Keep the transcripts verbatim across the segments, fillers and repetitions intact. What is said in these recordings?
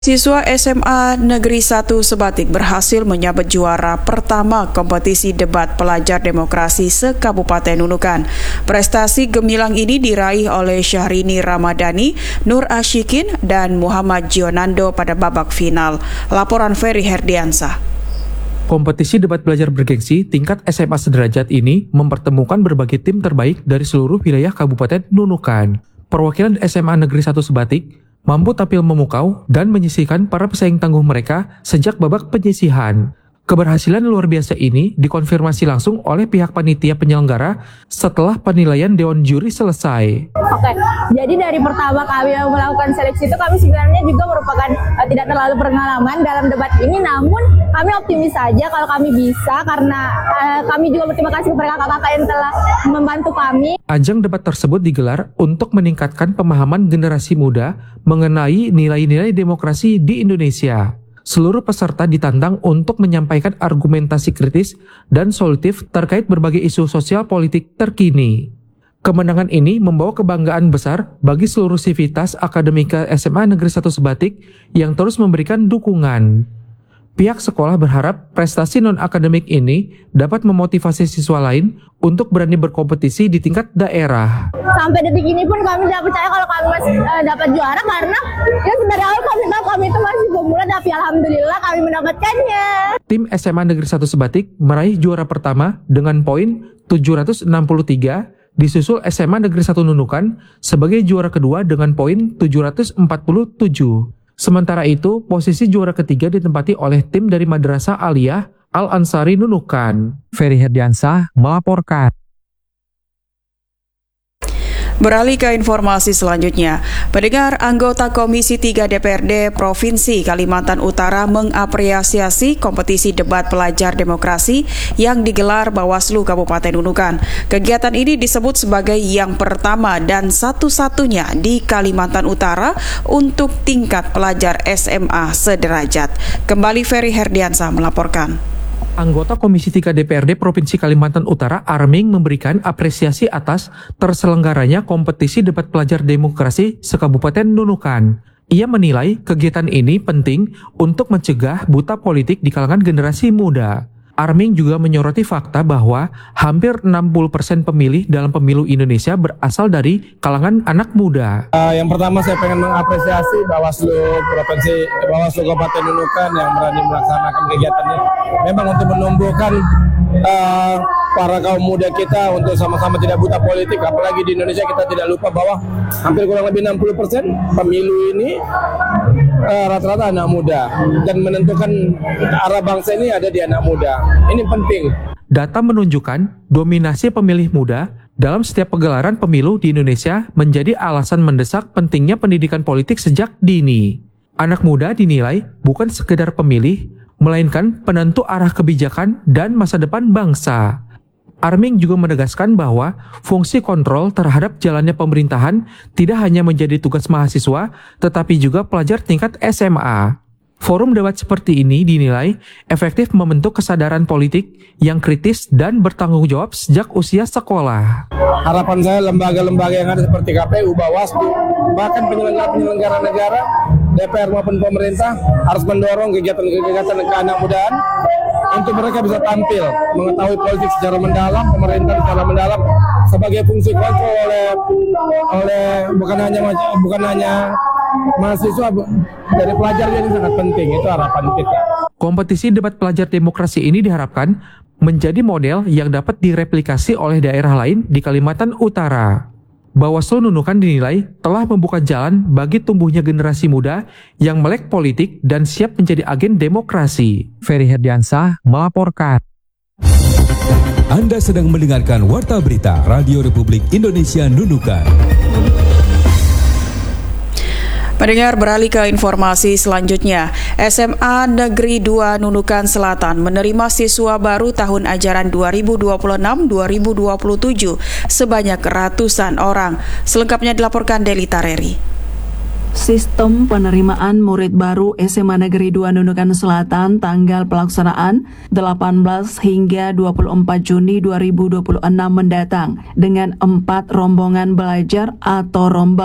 Siswa S M A Negeri satu Sebatik berhasil menyabet juara pertama kompetisi debat pelajar demokrasi se-Kabupaten Nunukan. Prestasi gemilang ini diraih oleh Syahrini Ramadhani, Nur Asyikin, dan Muhammad Gionando pada babak final. Laporan Ferry Herdiansah. Kompetisi debat pelajar bergengsi tingkat S M A sederajat ini mempertemukan berbagai tim terbaik dari seluruh wilayah Kabupaten Nunukan. Perwakilan S M A Negeri satu Sebatik mampu tampil memukau dan menyisihkan para pesaing tangguh mereka sejak babak penyisihan. Keberhasilan luar biasa ini dikonfirmasi langsung oleh pihak panitia penyelenggara setelah penilaian Dewan Juri selesai. Oke, jadi dari pertama kami melakukan seleksi itu kami sebenarnya juga merupakan uh, tidak terlalu pengalaman dalam debat ini, namun kami optimis saja kalau kami bisa karena uh, kami juga berterima kasih kepada kakak-kakak yang telah membantu kami. Ajang debat tersebut digelar untuk meningkatkan pemahaman generasi muda mengenai nilai-nilai demokrasi di Indonesia. Seluruh peserta ditantang untuk menyampaikan argumentasi kritis dan solutif terkait berbagai isu sosial politik terkini. Kemenangan ini membawa kebanggaan besar bagi seluruh sivitas akademika S M A Negeri satu Sebatik yang terus memberikan dukungan. Pihak sekolah berharap prestasi non-akademik ini dapat memotivasi siswa lain untuk berani berkompetisi di tingkat daerah. Sampai detik ini pun kami tidak percaya kalau kami masih uh, dapat juara karena ya dari awal kami tahu kami itu masih pemula, tapi alhamdulillah kami mendapatkannya. Tim S M A Negeri satu Sebatik meraih juara pertama dengan poin tujuh ratus enam puluh tiga, disusul S M A Negeri satu Nunukan sebagai juara kedua dengan poin tujuh ratus empat puluh tujuh. Sementara itu, posisi juara ketiga ditempati oleh tim dari Madrasah Aliyah Al-Ansari Nunukan. Ferry Herdiansah melaporkan. Beralih ke informasi selanjutnya, pendengar, anggota Komisi tiga D P R D Provinsi Kalimantan Utara mengapresiasi kompetisi debat pelajar demokrasi yang digelar Bawaslu Kabupaten Nunukan. Kegiatan ini disebut sebagai yang pertama dan satu-satunya di Kalimantan Utara untuk tingkat pelajar S M A sederajat. Kembali Ferry Herdiansah melaporkan. Anggota Komisi tiga D P R D Provinsi Kalimantan Utara Arming memberikan apresiasi atas terselenggaranya kompetisi debat pelajar demokrasi se-Kabupaten Nunukan. Ia menilai kegiatan ini penting untuk mencegah buta politik di kalangan generasi muda. Arming juga menyoroti fakta bahwa hampir enam puluh persen pemilih dalam pemilu Indonesia berasal dari kalangan anak muda. Uh, yang pertama saya pengen mengapresiasi Bawaslu Provinsi Bawaslu Kabupaten Nunukan yang berani melaksanakan kegiatannya. Memang untuk menumbuhkan uh, para kaum muda kita untuk sama-sama tidak buta politik, apalagi di Indonesia kita tidak lupa bahwa hampir kurang lebih enam puluh persen pemilu ini uh, rata-rata anak muda dan menentukan arah bangsa ini ada di anak muda. Ini penting. Data menunjukkan dominasi pemilih muda dalam setiap pegelaran pemilu di Indonesia menjadi alasan mendesak pentingnya pendidikan politik sejak dini. Anak muda dinilai bukan sekedar pemilih, melainkan penentu arah kebijakan dan masa depan bangsa. Arming juga menegaskan bahwa fungsi kontrol terhadap jalannya pemerintahan tidak hanya menjadi tugas mahasiswa, tetapi juga pelajar tingkat S M A. Forum debat seperti ini dinilai efektif membentuk kesadaran politik yang kritis dan bertanggung jawab sejak usia sekolah. Harapan saya lembaga-lembaga yang ada seperti K P U, Bawaslu, bahkan penyelenggara-penyelenggara negara, D P R maupun pemerintah harus mendorong kegiatan-kegiatan ke anak mudaan untuk mereka bisa tampil, mengetahui politik secara mendalam, pemerintah secara mendalam sebagai fungsi kontrol oleh oleh bukan hanya bukan hanya mahasiswa, dari pelajarnya ini sangat penting, itu harapan kita. Kompetisi debat pelajar demokrasi ini diharapkan menjadi model yang dapat direplikasi oleh daerah lain di Kalimantan Utara. Bawaslu Nunukan dinilai telah membuka jalan bagi tumbuhnya generasi muda yang melek politik dan siap menjadi agen demokrasi. Ferry Herdiansah melaporkan. Anda sedang mendengarkan Warta Berita Radio Republik Indonesia Nunukan. Pendengar, beralih ke informasi selanjutnya. S M A Negeri dua Nunukan Selatan menerima siswa baru tahun ajaran dua ribu dua puluh enam dua ribu dua puluh tujuh sebanyak ratusan orang. Selengkapnya dilaporkan Deli Tareri. Sistem penerimaan murid baru S M A Negeri dua Nunukan Selatan tanggal pelaksanaan delapan belas hingga dua puluh empat Juni dua ribu dua puluh enam mendatang dengan empat rombongan belajar atau rombal.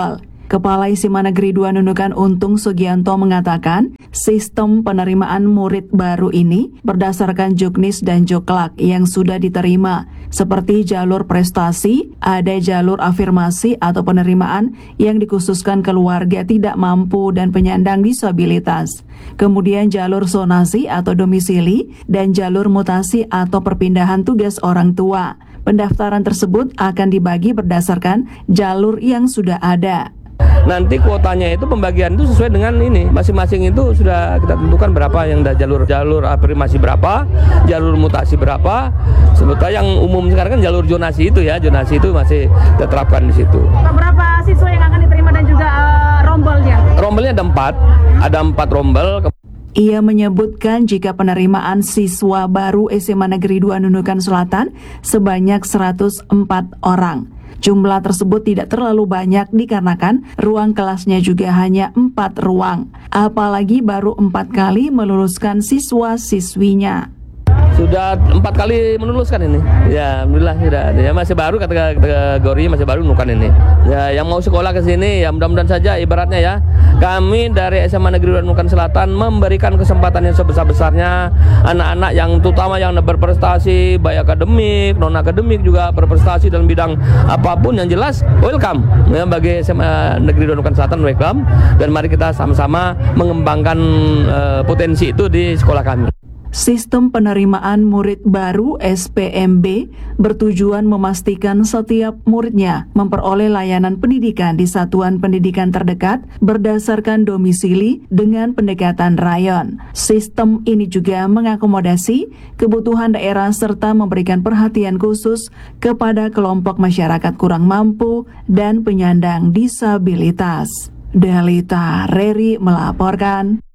Kepala S M A Negeri dua Nunukan Untung Sugianto mengatakan, sistem penerimaan murid baru ini berdasarkan juknis dan juklak yang sudah diterima, seperti jalur prestasi, ada jalur afirmasi atau penerimaan yang dikhususkan keluarga tidak mampu dan penyandang disabilitas. Kemudian jalur zonasi atau domisili dan jalur mutasi atau perpindahan tugas orang tua. Pendaftaran tersebut akan dibagi berdasarkan jalur yang sudah ada. Nanti kuotanya itu pembagian itu sesuai dengan ini, masing-masing itu sudah kita tentukan berapa yang ada jalur jalur afirmasi berapa, jalur mutasi berapa. Sebetulnya yang umum sekarang kan jalur zonasi itu ya, zonasi itu masih kita terapkan di situ. Berapa siswa yang akan diterima dan juga uh, rombelnya? Rombelnya ada empat, ada empat rombel. Ia menyebutkan jika penerimaan siswa baru S M A Negeri dua Nunukan Selatan sebanyak seratus empat orang. Jumlah tersebut tidak terlalu banyak dikarenakan ruang kelasnya juga hanya empat ruang. Apalagi baru empat kali meluluskan siswa-siswinya. Sudah empat kali meluluskan ini. Ya, alhamdulillah sudah. Ya masih baru kategorinya masih baru nukan ini. Ya, yang mau sekolah ke sini ya mudah-mudahan saja ibaratnya ya. Kami dari S M A Negeri dua Nunukan Selatan memberikan kesempatan yang sebesar-besarnya anak-anak yang terutama yang berprestasi baik akademik, non akademik juga berprestasi dalam bidang apapun, yang jelas welcome ya, bagi S M A Negeri dua Nunukan Selatan welcome, dan mari kita sama-sama mengembangkan uh, potensi itu di sekolah kami. Sistem penerimaan murid baru S P M B bertujuan memastikan setiap muridnya memperoleh layanan pendidikan di satuan pendidikan terdekat berdasarkan domisili dengan pendekatan rayon. Sistem ini juga mengakomodasi kebutuhan daerah serta memberikan perhatian khusus kepada kelompok masyarakat kurang mampu dan penyandang disabilitas. Delita Reri melaporkan.